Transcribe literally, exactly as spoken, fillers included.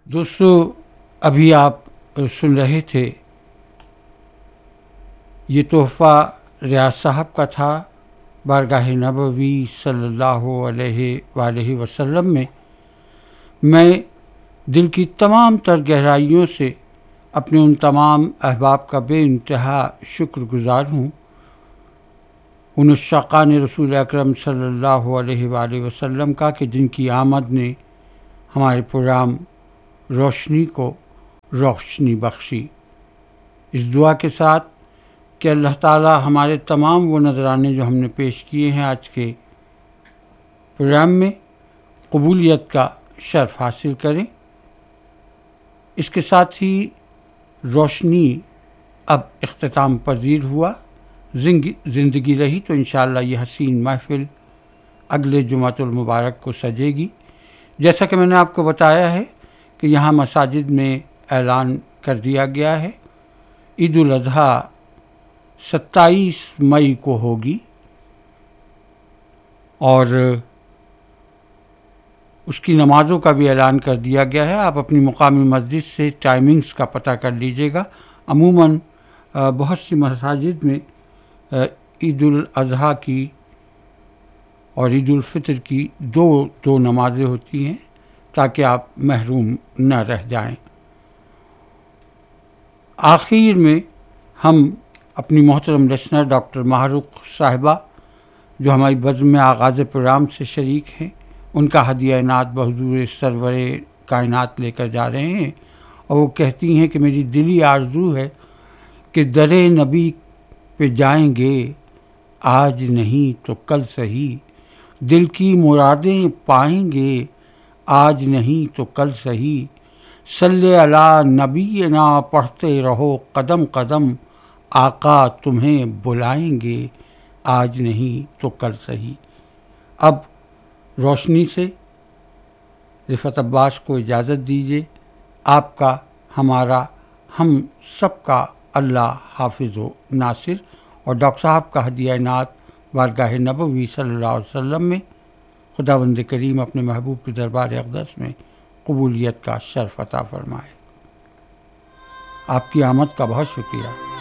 دوستو، ابھی آپ سن رہے تھے یہ تحفہ ریاض صاحب کا تھا بارگاہ نبوی صلی اللہ علیہ وآلہ وسلم میں۔ میں دل کی تمام تر گہرائیوں سے اپنے ان تمام احباب کا بے انتہا شکر گزار ہوں، ان عشاقان رسول اکرم صلی اللہ علیہ وآلہ وسلم کا کہ جن کی آمد نے ہمارے پروگرام روشنی کو روشنی بخشی۔ اس دعا کے ساتھ کہ اللہ تعالی ہمارے تمام وہ نذرانے جو ہم نے پیش کیے ہیں آج کے پروگرام میں قبولیت کا شرف حاصل کریں۔ اس کے ساتھ ہی روشنی اب اختتام پذیر ہوا، زندگی رہی تو انشاءاللہ یہ حسین محفل اگلے جمعۃ المبارک کو سجے گی۔ جیسا کہ میں نے آپ کو بتایا ہے کہ یہاں مساجد میں اعلان کر دیا گیا ہے، عید الاضحیٰ ستائیس مئی کو ہوگی اور اس کی نمازوں کا بھی اعلان کر دیا گیا ہے۔ آپ اپنی مقامی مسجد سے ٹائمنگز کا پتہ کر لیجیے گا۔ عموماً بہت سی مساجد میں عید الاضحیٰ کی اور عید الفطر کی دو دو نمازیں ہوتی ہیں تاکہ آپ محروم نہ رہ جائیں۔ آخر میں ہم اپنی محترم لسنر ڈاکٹر ماہرخ صاحبہ جو ہماری بزم میں آغاز پروگرام سے شریک ہیں، ان کا ہدیہ عنایت بحضور سرور کائنات لے کر جا رہے ہیں، اور وہ کہتی ہیں کہ میری دلی آرزو ہے کہ در نبی پہ جائیں گے آج نہیں تو کل سہی، دل کی مرادیں پائیں گے آج نہیں تو کل سہی، صلی علی نبینا پڑھتے رہو قدم قدم، آقا تمہیں بلائیں گے آج نہیں تو کل سہی۔ اب روشنی سے رفعت عباس کو اجازت دیجیے۔ آپ کا، ہمارا، ہم سب کا اللہ حافظ و ناصر، اور ڈاکٹر صاحب کا ہدیہ عنایت بارگاہ نبوی صلی اللہ علیہ وسلم میں خداوند کریم اپنے محبوب کے دربار اقدس میں قبولیت کا شرف عطا فرمائے۔ آپ کی آمد کا بہت شکریہ۔